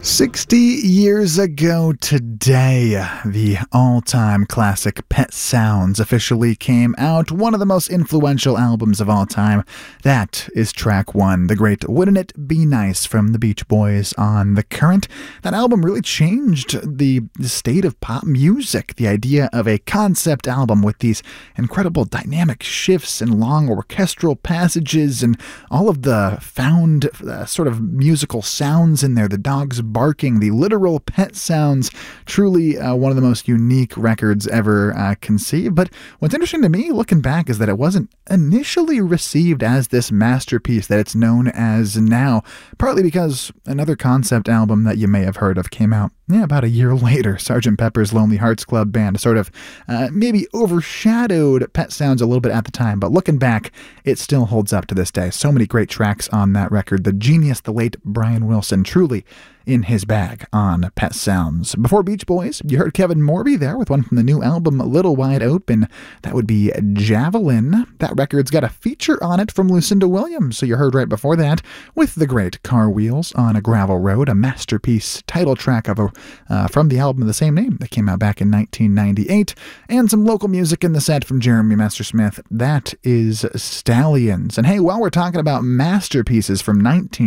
60 years ago today, the all-time classic Pet Sounds officially came out, one of the most influential albums of all time. That is track one, the great Wouldn't It Be Nice from the Beach Boys on The Current. That album really changed the state of pop music, the idea of a concept album with these incredible dynamic shifts and long orchestral passages and all of the found sort of musical sounds in there, the dogs barking, the literal pet sounds. Truly one of the most unique records ever conceived. But what's interesting to me looking back is that it wasn't initially received as this masterpiece that it's known as now, partly because another concept album that you may have heard of came out about a year later. Sgt. Pepper's Lonely Hearts Club Band sort of maybe overshadowed Pet Sounds a little bit at the time, but looking back, it still holds up to this day. So many great tracks on that record. The genius, the late Brian Wilson, truly in his bag on Pet Sounds. Before Beach Boys, you heard Kevin Morby there with one from the new album Little Wide Open. That would be Javelin. That record's got a feature on it from Lucinda Williams, so you heard right before that with the great Car Wheels on a Gravel Road, a masterpiece title track of from the album of the same name that came out back in 1998, and some local music in the set from Jeremy Messersmith. That is Stallions. And hey, while we're talking about masterpieces from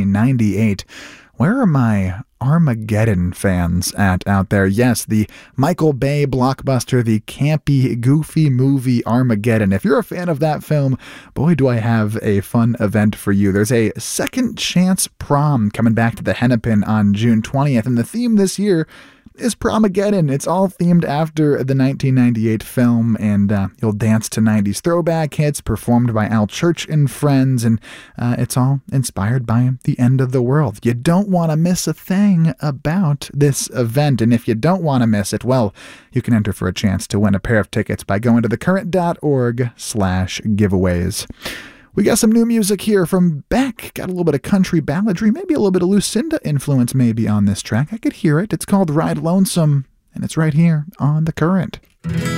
1998, where are my Armageddon fans out there? Yes, the Michael Bay blockbuster, the campy, goofy movie Armageddon. If you're a fan of that film, boy, do I have a fun event for you. There's a Second Chance Prom coming back to the Hennepin on June 20th, and the theme this year is Promageddon. It's all themed after the 1998 film, and you'll dance to 90s throwback hits performed by Al Church and friends, and it's all inspired by the end of the world. You don't want to miss a thing about this event, and if you don't want to miss it, well, you can enter for a chance to win a pair of tickets by going to thecurrent.org/giveaways. We got some new music here from Beck. Got a little bit of country balladry, maybe a little bit of Lucinda influence maybe on this track. I could hear it. It's called Ride Lonesome, and it's right here on The Current.